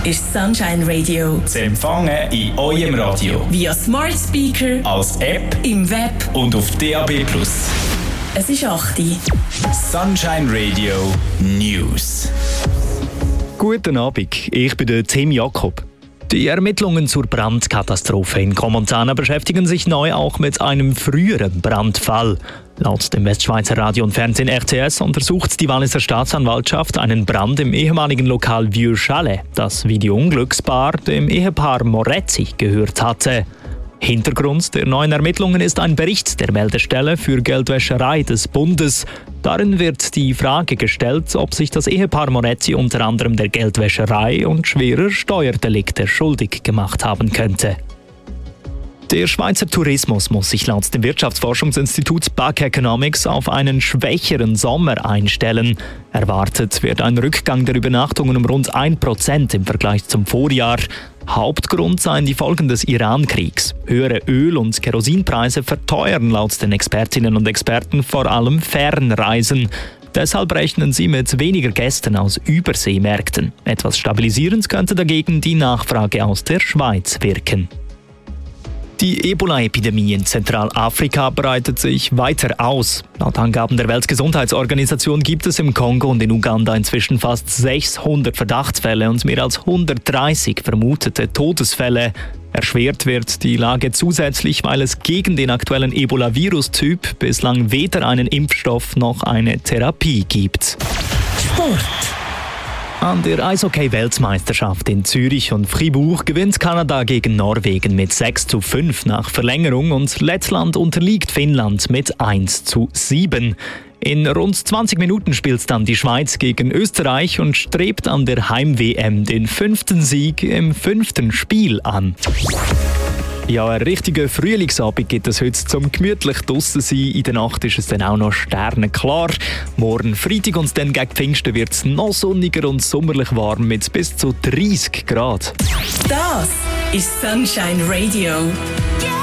ist Sunshine Radio. Zu empfangen in eurem Radio. Via Smart Speaker, als App, im Web und auf DAB+. Es ist 8 Uhr. Sunshine Radio News. Guten Abend, ich bin der Tim Jakob. Die Ermittlungen zur Brandkatastrophe in Comontana beschäftigen sich neu auch mit einem früheren Brandfall. Laut dem Westschweizer Radio und Fernsehen RTS untersucht die Walliser Staatsanwaltschaft einen Brand im ehemaligen Lokal Vieux Chalet, das wie die Unglücksbar dem Ehepaar Moretti gehört hatte. Hintergrund der neuen Ermittlungen ist ein Bericht der Meldestelle für Geldwäscherei des Bundes. Darin wird die Frage gestellt, ob sich das Ehepaar Moretti unter anderem der Geldwäscherei und schwerer Steuerdelikte schuldig gemacht haben könnte. Der Schweizer Tourismus muss sich laut dem Wirtschaftsforschungsinstitut BAC Economics auf einen schwächeren Sommer einstellen. Erwartet wird ein Rückgang der Übernachtungen um rund 1% im Vergleich zum Vorjahr. Hauptgrund seien die Folgen des Iran-Kriegs. Höhere Öl- und Kerosinpreise verteuern laut den Expertinnen und Experten vor allem Fernreisen. Deshalb rechnen sie mit weniger Gästen aus Überseemärkten. Etwas stabilisierend könnte dagegen die Nachfrage aus der Schweiz wirken. Die Ebola-Epidemie in Zentralafrika breitet sich weiter aus. Laut Angaben der Weltgesundheitsorganisation gibt es im Kongo und in Uganda inzwischen fast 600 Verdachtsfälle und mehr als 130 vermutete Todesfälle. Erschwert wird die Lage zusätzlich, weil es gegen den aktuellen Ebola-Virus-Typ bislang weder einen Impfstoff noch eine Therapie gibt. Sport. An der Eishockey-Weltmeisterschaft in Zürich und Fribourg gewinnt Kanada gegen Norwegen mit 6:5 nach Verlängerung und Lettland unterliegt Finnland mit 1:7. In rund 20 Minuten spielt dann die Schweiz gegen Österreich und strebt an der Heim-WM den 5. Sieg im 5. Spiel an. Ja, ein richtiger Frühlingsabend gibt es heute zum gemütlich draussen sein. In der Nacht ist es dann auch noch sternenklar. Morgen Freitag und dann gegen Pfingsten wird es noch sonniger und sommerlich warm mit bis zu 30 Grad. Das ist Sunshine Radio.